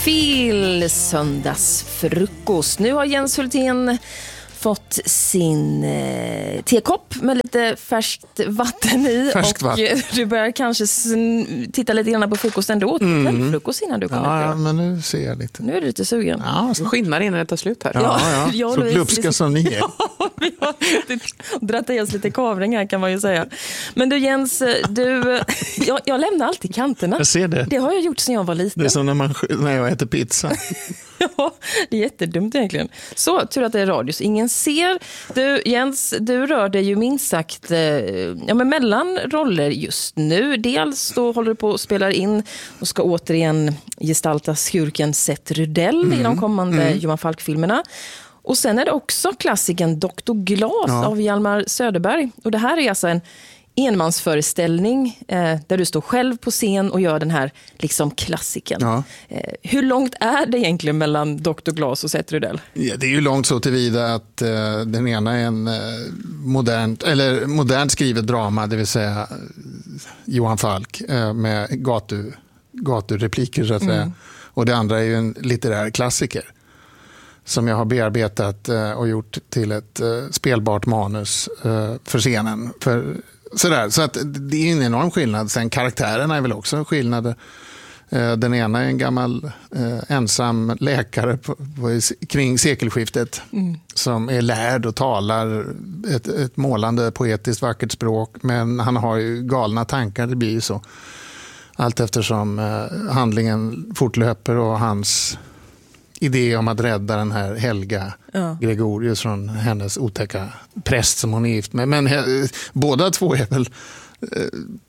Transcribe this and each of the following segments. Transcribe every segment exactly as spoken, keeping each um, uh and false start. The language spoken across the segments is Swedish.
Fil söndagsfrukost. Nu har Jens Hultén fått sin eh, tekopp med lite färskt vatten i. Färskt och vatten. Du börjar kanske sn- titta lite grann på frukosten då. Mm. Frukost innan du kommer ja, ut. Ja, men nu ser jag lite. Nu är du lite sugen. Ja, så skillnad innan det tar slut här. Ja, ja. jag Så glupska som ni är. Ja, vi har dratt i oss lite kavring här kan man ju säga. Men du Jens, du, jag, jag lämnar alltid kanterna. Jag ser det. Det har jag gjort sedan jag var liten. Det är som när, man, när jag äter pizza. Ja, det är jättedumt egentligen. Så, tur att det är radio så ingen ser. Du, Jens, du rör dig ju minst sagt eh, ja, men mellan roller just nu. Dels då håller du på att spela in och ska återigen gestalta skurken Seth Rydell mm. i de kommande mm. Johan Falk-filmerna. Och sen är det också klassikern doktor Glas ja. av Hjalmar Söderberg. Och det här är alltså en enmansföreställning eh, där du står själv på scen och gör den här liksom klassiken. Ja. Eh, hur långt är det egentligen mellan doktor Glas och Seth Rydell? Ja, det är ju långt så tillvida att eh, den ena är en eh, modernt, eller modernt skrivet drama, det vill säga eh, Johan Falk eh, med gatu, gaturepliker så att säga. Mm. Och det andra är ju en litterär klassiker som jag har bearbetat eh, och gjort till ett eh, spelbart manus eh, för scenen. För, sådär. Så att det är en enorm skillnad. Sen karaktärerna är väl också en skillnad. Eh, den ena är en gammal eh, ensam läkare på, på, kring sekelskiftet mm. som är lärd och talar ett, ett målande, poetiskt, vackert språk. Men han har ju galna tankar, det blir ju så. Allt eftersom eh, handlingen fortlöper och hans idé om att rädda den här Helga ja. Gregorius från hennes otäcka präst som hon är gift med. Men he, båda två är väl eh,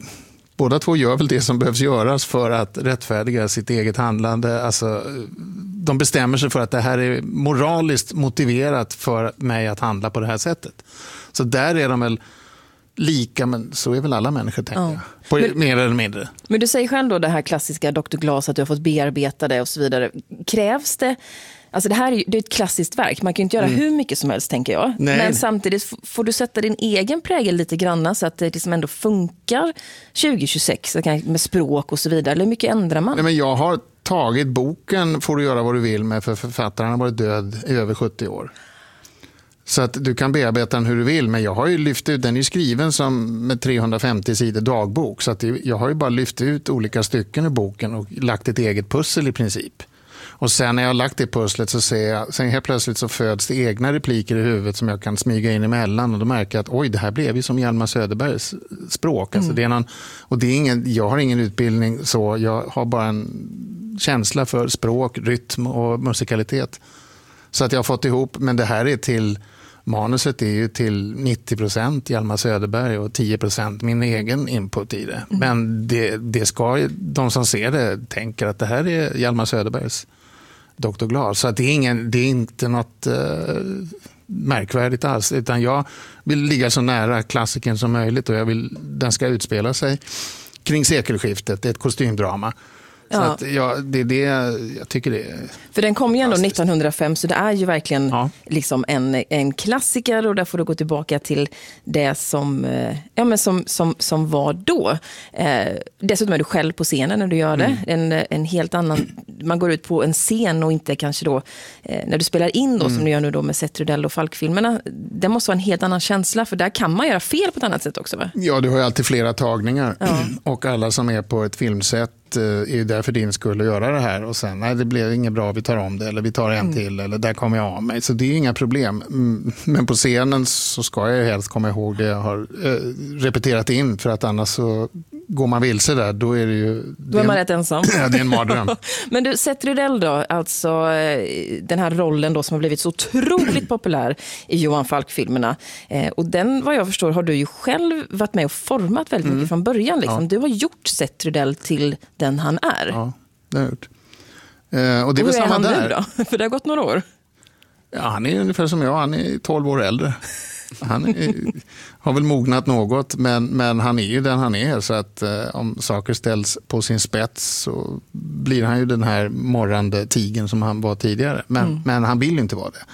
båda två gör väl det som behövs göras för att rättfärdiga sitt eget handlande. Alltså, de bestämmer sig för att det här är moraliskt motiverat för mig att handla på det här sättet. Så där är de väl lika, men så är väl alla människor tänker ja. jag. På, men, mer eller mindre. Men du säger själv då det här klassiska doktor Glas att du har fått bearbeta det och så vidare. Krävs det, alltså det här är ju det är ett klassiskt verk, man kan ju inte göra mm. hur mycket som helst tänker jag. Nej. Men samtidigt f- får du sätta din egen prägel lite grann så att det liksom ändå funkar tjugo tjugosex med språk och så vidare. Eller hur mycket ändrar man? Nej, men jag har tagit boken Får du göra vad du vill med, för författaren har varit död i över sjuttio år. Så att du kan bearbeta den hur du vill, men jag har ju lyft ut, den är ju skriven som med trehundrafemtio sidor dagbok, så att jag har ju bara lyft ut olika stycken i boken och lagt ett eget pussel i princip. Och sen när jag har lagt det pusslet så ser jag, sen helt plötsligt så föds det egna repliker i huvudet som jag kan smyga in emellan och då märker jag att oj, det här blev ju som Hjalmar Söderbergs språk. Alltså, mm. det är någon, och det är ingen, jag har ingen utbildning så, jag har bara en känsla för språk, rytm och musikalitet. Så att jag har fått ihop, men det här är till, manuset är ju till nittio procent Hjalmar Söderberg och tio procent min egen input i det. Mm. Men det, det ska, de som ser det tänker att det här är Hjalmar Söderbergs doktor Glas. Så att det är, ingen, det är inte något uh, märkvärdigt alls, utan jag vill ligga så nära klassikern som möjligt och jag vill, den ska utspela sig kring sekelskiftet, det är ett kostymdrama. Så ja. att jag, det är det jag tycker det är. För den kom ju ändå nittonhundrafem så det är ju verkligen ja. liksom en, en klassiker och där får du gå tillbaka till det som, ja, men som, som, som var då. Eh, dessutom är du själv på scenen när du gör det. Mm. En, en helt annan, man går ut på en scen och inte kanske då eh, när du spelar in då mm. som du gör nu då med Seth Rydell och Falk-filmerna. Det måste vara en helt annan känsla för där kan man göra fel på ett annat sätt också va? Ja, du har ju alltid flera tagningar ja. och alla som är på ett filmsätt är ju där för din skull att göra det här och sen, nej det blev inget bra, vi tar om det eller vi tar en mm. till eller där kommer jag av mig, så det är inga problem. Men på scenen så ska jag helst komma ihåg det jag har äh, repeterat in, för att annars så går man vilse där, då är det ju... Då är man rätt ensam. Ja, det är en mardröm. Men du, Seth Rydell då, alltså den här rollen då som har blivit så otroligt populär i Johan Falk-filmerna. Eh, och den, vad jag förstår, har du ju själv varit med och format väldigt mycket mm. från början. Liksom. Ja. Du har gjort Seth Rydell till den han är. Ja, det har jag gjort. Eh, och det och hur är han där. nu då? För det har gått några år. Ja, han är ungefär som jag, han är tolv år äldre. Han är, har väl mognat något, men, men han är ju den han är, så att eh, om saker ställs på sin spets så blir han ju den här morrande tigen som han var tidigare. Men, mm. men han vill inte vara det.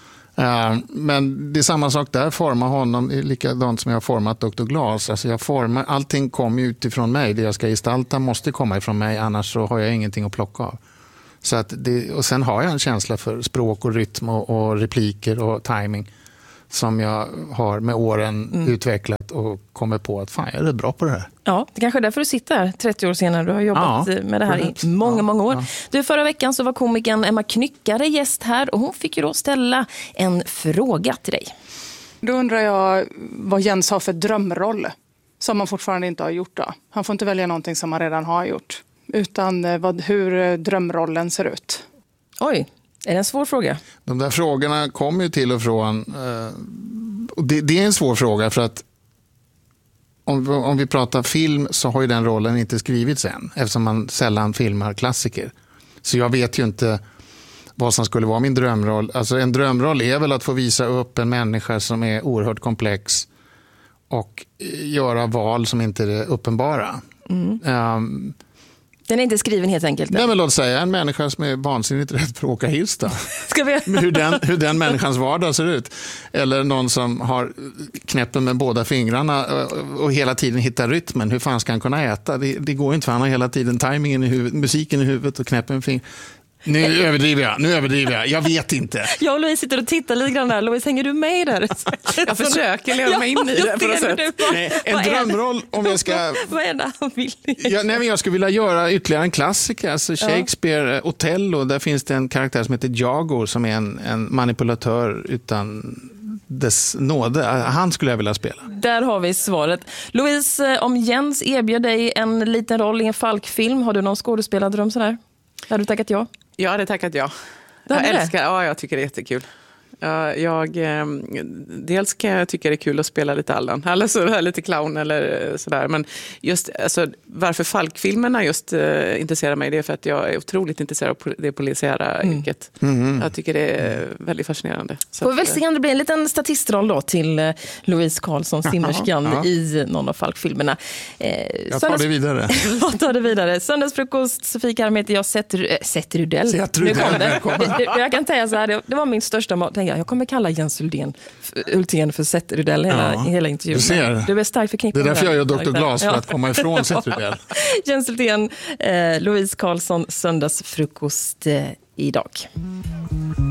Uh, men det är samma sak där, forma honom är likadant som jag har format doktor Glas. Alltså jag formar, allting kommer utifrån mig, det jag ska gestalta måste komma ifrån mig, annars så har jag ingenting att plocka av. Så att det, och sen har jag en känsla för språk och rytm och, och repliker och timing som jag har med åren mm. utvecklat och kommit på att fan, jag är rätt bra på det här. Ja, det kanske är därför du sitter här trettio år senare. Du har jobbat ja, med det här i många, många år. Ja. Du, förra veckan så var komikern Emma Knyckare gäst här och hon fick ju då ställa en fråga till dig. Då undrar jag vad Jens har för drömroll som han fortfarande inte har gjort då. Han får inte välja någonting som han redan har gjort, utan vad, hur drömrollen ser ut. Oj, är det en svår fråga? De där frågorna kommer ju till och från. Och det, det är en svår fråga för att om, om vi pratar film så har ju den rollen inte skrivits än eftersom man sällan filmar klassiker. Så jag vet ju inte vad som skulle vara min drömroll. Alltså en drömroll är väl att få visa upp en människa som är oerhört komplex och göra val som inte är uppenbara. Mm. Um, Den är inte skriven helt enkelt. Nej, men låt säga en människa som är vansinnigt rädd för att åka hiss då. Ska vi... hur, den, hur den människans vardag ser ut. Eller någon som har knäppen med båda fingrarna och hela tiden hittar rytmen. Hur fan ska han kunna äta? Det, det går inte för han har hela tiden timingen i huvudet, musiken i huvudet och knäppen med fingrar. Nu överdriver jag, nu överdriver jag. Jag vet inte. Jag och Louise sitter och tittar lite grann där. Louise, hänger du med där? Jag försöker leva mig in i det på något sätt. Nej, en drömroll om jag ska... Vad är det han vill? Ja, nej, men jag skulle vilja göra ytterligare en klassiker. Alltså Shakespeare, ja. Othello, där finns det en karaktär som heter Jago som är en, en manipulatör utan dess nåde. Han skulle jag vilja spela. Där har vi svaret. Louise, om Jens erbjöd dig en liten roll i en Falk-film, har du någon skådespelardröm sådär? Har du tackat ja? Jag hade tackat ja. Jag älskar, ja, jag tycker det är jättekul. Jag, jag, dels kan jag tycka det är kul att spela lite Allan, eller så, lite clown eller sådär. Men just alltså, varför Falk-filmerna just uh, intresserar mig, det är för att jag är otroligt intresserad av det polisiära mm. yrket. Mm. Jag tycker det är väldigt fascinerande. Så Får väl se om det blir en liten statistroll då till uh, Louise Karlsson, simmerskan ja. i någon av Falk-filmerna. Eh, jag tar det vidare. Jag tar det vidare. Söndagsfrukost, Sofie Karm heter jag, Seth Rudell. Seth Rudell. Jag kan säga så här, det, det var min största mat. Jag kommer kalla Jens Hultén, Hultén för Seth Rudell hela, ja, hela intervjun. Du ser. Du är starkt förknippad. Det är därför jag gör doktor Glas, för ja. att komma ifrån Seth Rudell. Jens Hultén, eh, Louise Karlsson, Söndagsfrukost eh, idag.